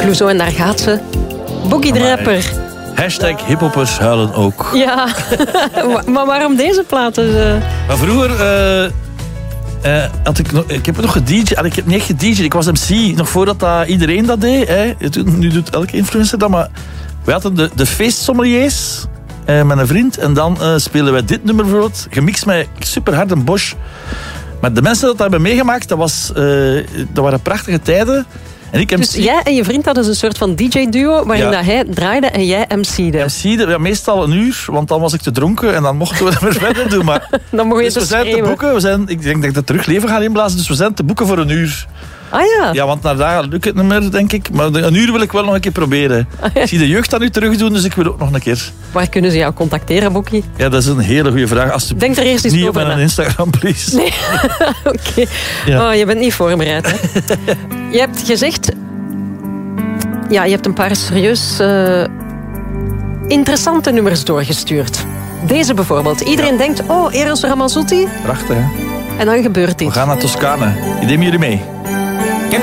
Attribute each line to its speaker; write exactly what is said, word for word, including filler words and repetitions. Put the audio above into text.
Speaker 1: Clouseau en daar gaat ze. Boogie de Rapper.
Speaker 2: Hashtag hiphoppers huilen ook.
Speaker 1: Ja, maar waarom deze platen? Uh...
Speaker 2: Maar vroeger... Uh... Uh, had ik, nog, ik heb nog gedj'd. Ik heb niet echt gedj'd. Ik was M C nog voordat dat iedereen dat deed. Hè. Nu doet elke influencer dat. Maar wij hadden de, de feestsommeliers uh, met een vriend. En dan uh, spelen wij dit nummer bijvoorbeeld. Gemixt met super hard een Bosch. Maar de mensen die dat hebben meegemaakt, dat, was, uh, dat waren prachtige tijden. En ik
Speaker 1: dus
Speaker 2: M C...
Speaker 1: jij en je vriend hadden een soort van D J-duo waarin
Speaker 2: ja.
Speaker 1: dat hij draaide en jij M C'de.
Speaker 2: M C'de, ja, meestal een uur, want dan was ik te dronken en dan mochten we dat weer verder doen. Maar...
Speaker 1: dan mocht je
Speaker 2: dus
Speaker 1: te
Speaker 2: we zijn
Speaker 1: schreeuwen.
Speaker 2: te boeken. We zijn, ik denk dat ik het terug leven ga inblazen, dus we zijn te boeken voor een uur.
Speaker 1: Ah ja?
Speaker 2: Ja, want naar daar lukt het niet meer, denk ik. Maar een uur wil ik wel nog een keer proberen. Ah, ja. Ik zie de jeugd dat nu terug doen, dus ik wil ook nog een keer.
Speaker 1: Waar kunnen ze jou contacteren, Boekie?
Speaker 2: Ja, dat is een hele goede vraag. Als
Speaker 1: denk er eerst eens
Speaker 2: niet
Speaker 1: over
Speaker 2: op mijn Instagram, please.
Speaker 1: Nee, oké. Okay. Ja. Oh, je bent niet voorbereid, hè? Je hebt gezegd... Ja, je hebt een paar serieus uh, interessante nummers doorgestuurd. Deze bijvoorbeeld. Iedereen ja. denkt, oh, Eros Ramazzotti.
Speaker 2: Prachtig, hè?
Speaker 1: En dan gebeurt dit.
Speaker 2: We gaan naar Toscane. Ik neem jullie mee.